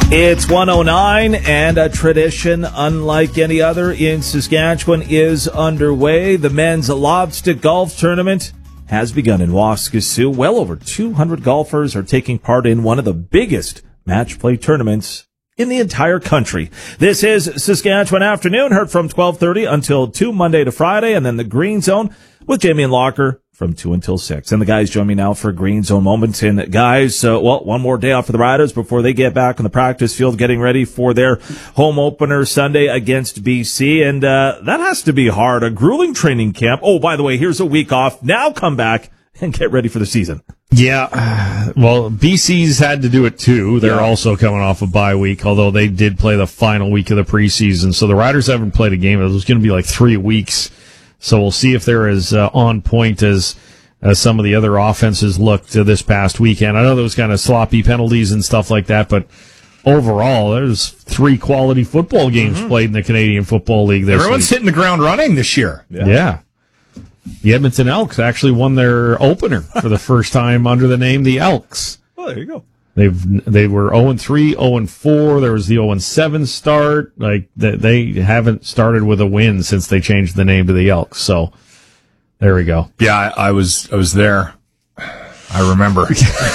It's 109, and a tradition unlike any other in Saskatchewan is underway. The men's lobstick golf tournament has begun in Waskesiu. Well over 200 golfers are taking part in one of the biggest match play tournaments in the entire country. This is Saskatchewan Afternoon, heard from 12:30 until 2 Monday to Friday, and then the Green Zone with Jamie and Locker from 2 until 6. And the guys join me now for Green Zone moments. And guys, one more day off for the Riders before they get back on the practice field, getting ready for their home opener Sunday against BC. And that has to be hard. A grueling training camp. Oh, by the way, here's a week off. Now come back and get ready for the season. Yeah, well, BC's had to do it too. They're also coming off a bye week, although they did play the final week of the preseason. So the Riders haven't played a game. It was going to be like 3 weeks. So we'll see if they're as on point as some of the other offenses looked this past weekend. I know there was kind of sloppy penalties and stuff like that, but overall, there's 3 quality football games played in the Canadian Football League this Everyone's hitting the ground running this year. Yeah. The Edmonton Elks actually won their opener for the first time under the name the Elks. Well, there you go. They were 0-3, 0-4. There was the 0-7 start. Like they haven't started with a win since they changed the name to the Elks. So there we go. Yeah, I was there. I remember.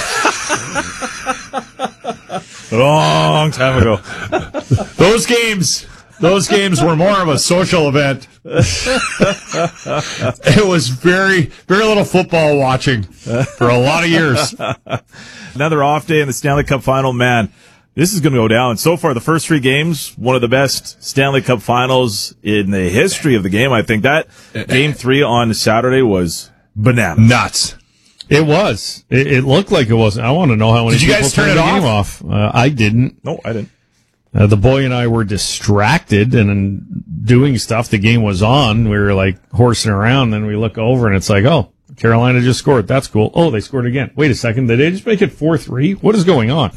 A long time ago. Those games were more of a social event. It was very, very little football watching for a lot of years. Another off day in the Stanley Cup final. Man, this is going to go down. So far, the first 3 games, one of the best Stanley Cup finals in the history of the game. I think that game 3 on Saturday was bananas. Nuts. It was. It looked like it wasn't. I want to know how many Did you people guys turn turned it the game off. I didn't. No, I didn't. The boy and I were distracted and doing stuff. The game was on. We were like horsing around. Then we look over and it's like, oh, Carolina just scored. That's cool. Oh, they scored again. Wait a second. Did they just make it 4-3? What is going on?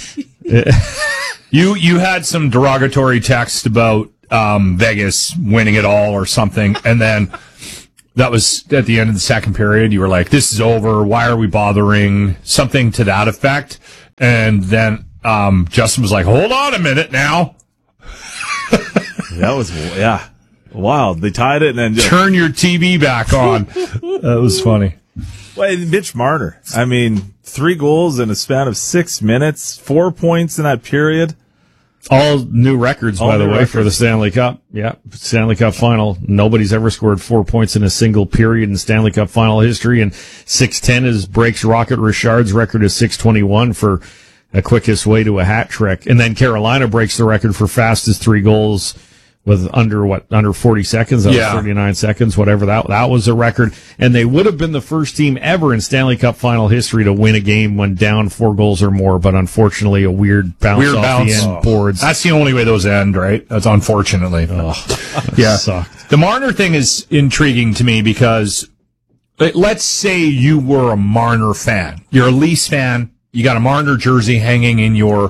You had some derogatory text about Vegas winning it all or something, and then that was at the end of the second period. You were like, this is over. Why are we bothering? Something to that effect. And then Justin was like, hold on a minute now. That was, wild. They tied it and then turn your TV back on. That was funny. Well, Mitch Marner. I mean, 3 goals in a span of 6 minutes, 4 points in that period. All new records, by the way, for the Stanley Cup. Yeah, Stanley Cup final. Nobody's ever scored 4 points in a single period in Stanley Cup final history. And 6:10 breaks Rocket Richard's record of 6:21 for a quickest way to a hat trick. And then Carolina breaks the record for fastest 3 goals with under 40 seconds. That was 39 seconds, whatever that was a record. And they would have been the first team ever in Stanley Cup final history to win a game when down 4 goals or more, but unfortunately a weird bounce off the end boards. That's the only way those end, right? That's unfortunately. Yeah. Sucked. The Marner thing is intriguing to me because let's say you were a Marner fan. You're a Leafs fan. You got a Marner jersey hanging in your,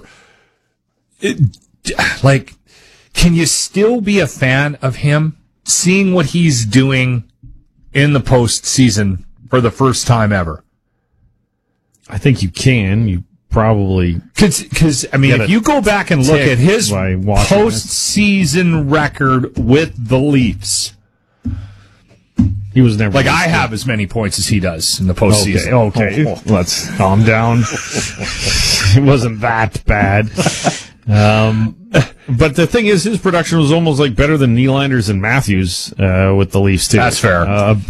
can you still be a fan of him? Seeing what he's doing in the postseason for the first time ever. I think you can. You probably... Because, I mean, if you go back and look at his postseason record with the Leafs... He was never... Like, I have as many points as he does in the postseason. Okay. Let's calm down. It wasn't that bad. But the thing is, his production was almost like better than Nylander's and Matthews with the Leafs too. That's fair.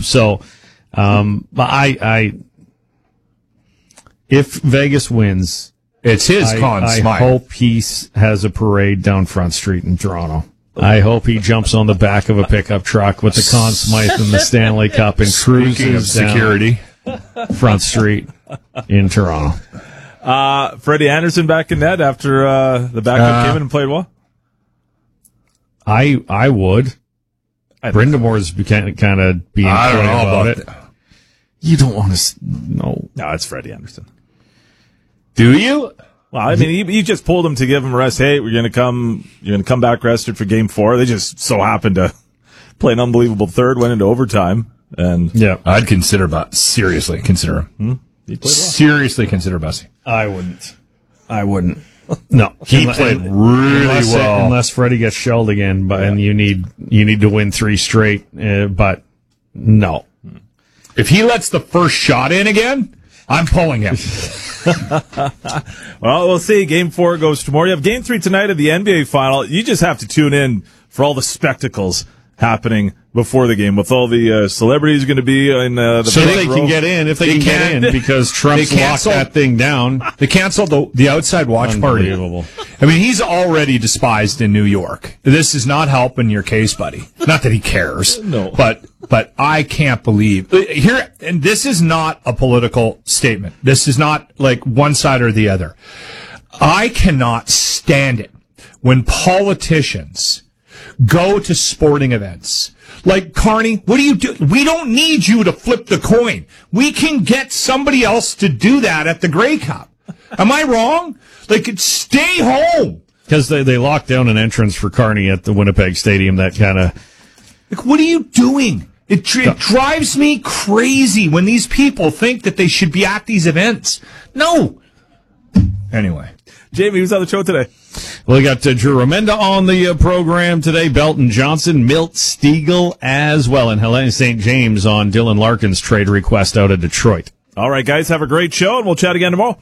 If Vegas wins, it's his Conn Smythe. I hope he has a parade down Front Street in Toronto. I hope he jumps on the back of a pickup truck with the Conn Smythe and the Stanley Cup and cruises security Front Street in Toronto. Freddie Anderson back in net after the backup came in and played well? I would. Brindamore's kind of being I don't know about it. You don't want to... No, it's Freddie Anderson. Do you? Well, I mean, you just pulled him to give him a rest. Hey, you're going to come back rested for game 4. They just so happened to play an unbelievable third, went into overtime. And yeah, I'd seriously consider him. He played well. Seriously consider Bussy. I wouldn't. No, He played really well. Unless Freddie gets shelled again, and you need to win 3 straight. But no, if he lets the first shot in again, I'm pulling him. Well, we'll see. Game 4 goes tomorrow. You have Game 3 tonight of the NBA Final. You just have to tune in for all the spectacles happening before the game, with all the celebrities going to be in the so they can get in. If they can get in, because Trump's locked that thing down. They canceled the outside watch party. Unbelievable. I mean, he's already despised in New York. This is not helping your case, buddy. Not that he cares. No. But I can't believe here, and this is not a political statement. This is not like one side or the other. I cannot stand it when politicians go to sporting events. Like, Carney, what do you do? We don't need you to flip the coin. We can get somebody else to do that at the Grey Cup. Am I wrong? Like, stay home. Because they locked down an entrance for Carney at the Winnipeg Stadium. That kind of... Like, what are you doing? It drives me crazy when these people think that they should be at these events. No. Anyway. Jamie, who's on the show today? Well, we got Drew Remenda on the program today, Belton Johnson, Milt Stiegel as well, and Helene St. James on Dylan Larkin's trade request out of Detroit. All right, guys, have a great show, and we'll chat again tomorrow.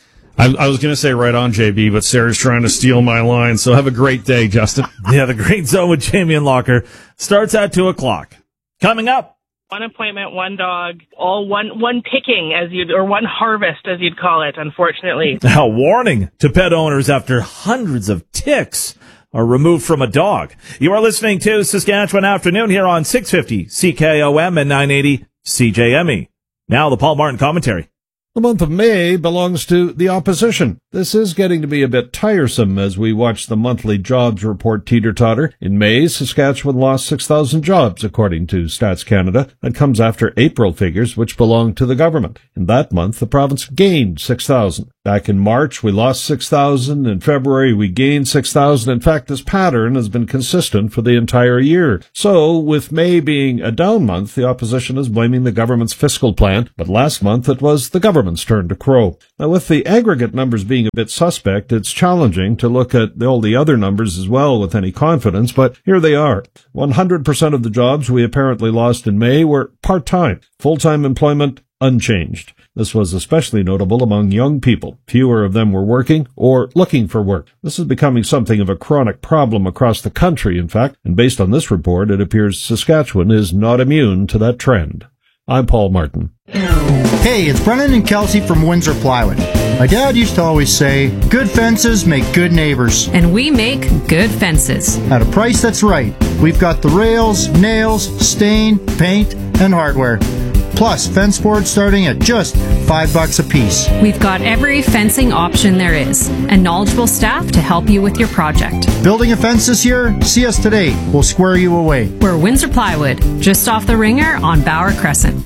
I was going to say right on, JB, but Sarah's trying to steal my line, so have a great day, Justin. Yeah, the Green Zone with Jamie and Locker starts at 2 o'clock. Coming up. One appointment, one dog, all one picking or one harvest as you'd call it, unfortunately. A warning to pet owners after hundreds of ticks are removed from a dog. You are listening to Saskatchewan Afternoon here on 650 CKOM and 980 CJME. Now the Paul Martin commentary. The month of May belongs to the opposition. This is getting to be a bit tiresome as we watch the monthly jobs report teeter-totter. In May, Saskatchewan lost 6,000 jobs, according to Stats Canada. That comes after April figures, which belong to the government. In that month, the province gained 6,000. Back in March, we lost 6,000. In February, we gained 6,000. In fact, this pattern has been consistent for the entire year. So, with May being a down month, the opposition is blaming the government's fiscal plan. But last month, it was the government's turn to crow. Now, with the aggregate numbers being a bit suspect, it's challenging to look at all the other numbers as well with any confidence, but here they are. 100% of the jobs we apparently lost in May were part-time. Full-time employment, unchanged. This was especially notable among young people. Fewer of them were working or looking for work. This is becoming something of a chronic problem across the country, in fact, and based on this report, it appears Saskatchewan is not immune to that trend. I'm Paul Martin. Hey, it's Brennan and Kelsey from Windsor Plywood. My dad used to always say, good fences make good neighbors. And we make good fences. At a price that's right. We've got the rails, nails, stain, paint, and hardware. Plus, fence boards starting at just $5 a piece. We've got every fencing option there is, and knowledgeable staff to help you with your project. Building a fence this year? See us today. We'll square you away. We're Windsor Plywood, just off the Ringer on Bauer Crescent.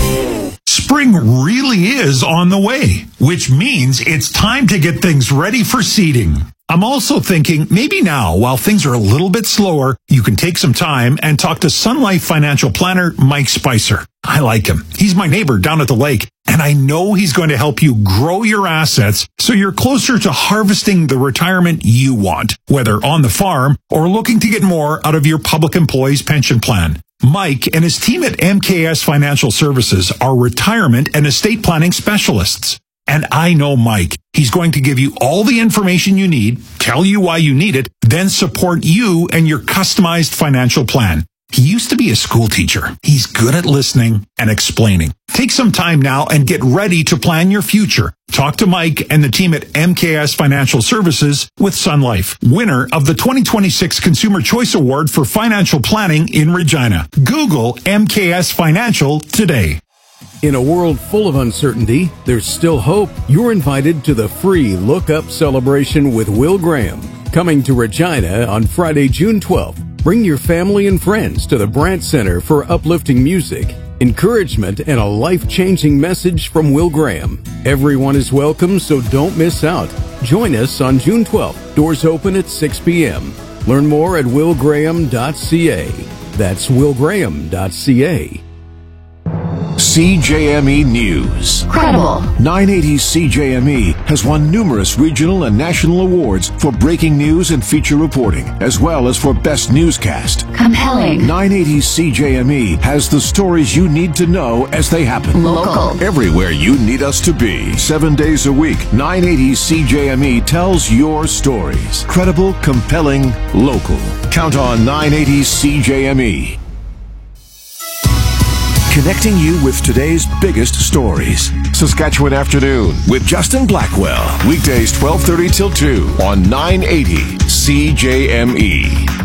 Spring really is on the way, which means it's time to get things ready for seeding. I'm also thinking maybe now, while things are a little bit slower, you can take some time and talk to Sun Life financial planner Mike Spicer. I like him. He's my neighbor down at the lake, and I know he's going to help you grow your assets so you're closer to harvesting the retirement you want, whether on the farm or looking to get more out of your public employees pension plan. Mike and his team at MKS Financial Services are retirement and estate planning specialists. And I know Mike. He's going to give you all the information you need, tell you why you need it, then support you and your customized financial plan. He used to be a school teacher. He's good at listening and explaining. Take some time now and get ready to plan your future. Talk to Mike and the team at MKS Financial Services with Sun Life, winner of the 2026 Consumer Choice Award for Financial Planning in Regina. Google MKS Financial today. In a world full of uncertainty, there's still hope. You're invited to the free Look Up celebration with Will Graham, coming to Regina on Friday, June 12th. Bring your family and friends to the Brandt Center for uplifting music, encouragement, and a life-changing message from Will Graham. Everyone is welcome, so don't miss out. Join us on June 12th. Doors open at 6 p.m. Learn more at willgraham.ca. That's willgraham.ca. CJME News. Credible. 980 CJME has won numerous regional and national awards for breaking news and feature reporting, as well as for best newscast. Compelling. 980 CJME has the stories you need to know as they happen. Local. Everywhere you need us to be. 7 days a week, 980 CJME tells your stories. Credible, compelling, local. Count on 980 CJME. Connecting you with today's biggest stories. Saskatchewan Afternoon with Justin Blackwell. Weekdays 12:30 till 2 on 980 CJME.